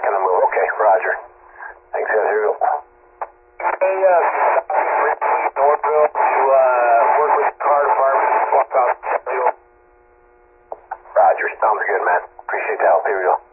back on the move. Okay, roger. Thanks, guys. Here we go. Hey, Northville, to work with the car department, swap out. Roger. Sounds good, man. Appreciate the help. Here we go.